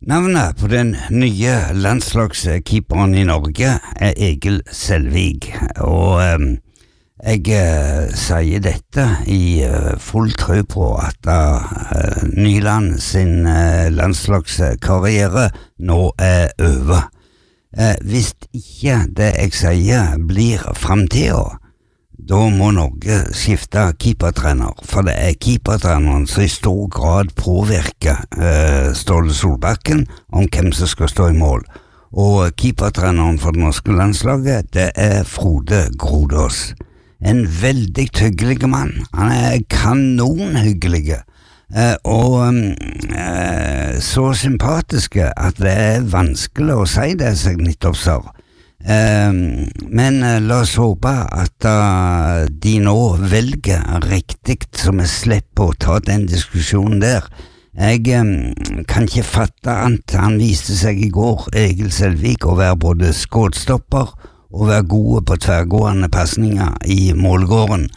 Navnet på den nye landslagskeeperen I Norge Egil Selvig, og jeg sier dette I full tro på at Nyland sin landslagskarriere nå over. Hvis ikke det jeg sier blir fremtiden, da må Norge skifte keepertrener, for det keepertreneren som I stor grad påvirker Ståle Solbakken om hvem som skal stå I mål. Og keepertreneren for det norske landslaget, det Frode Grodås. En veldig hyggelig mann. Han kanonhyggelig. Og så sympatiske at det vanskelig å si det, som jeg nettopp sa. Men la oss håpe at de nå velger riktig, så vi slipper å ta den diskusjonen der. Jeg kan ikke fatte at han viste seg I går, Egil Selvig, å være både skådstopper og være gode på tverrgående passninger I målgården.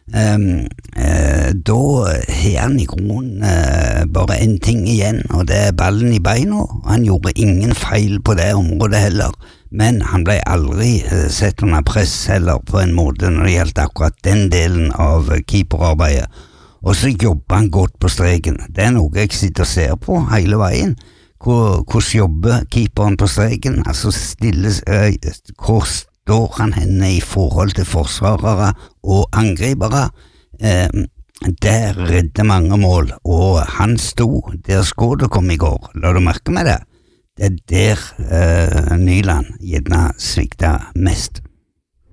Da har han I grunnen bare en ting igjen, og det ballen I beina. Han gjorde ingen feil på det området heller, men han ble aldri sett under press heller på en måte når det gjaldt akkurat den delen av keeperarbeidet. Og så jobber han godt på streken. Det noe jeg sitter og ser på hele veien. Hvordan jobber keeperen på streken? Altså hvor står han henne I forhold til forsvarere og angripere? Der redde mange mål, og han sto der skådet kom I går. La du merke med det? Det der Nyland gjerne svikta mest.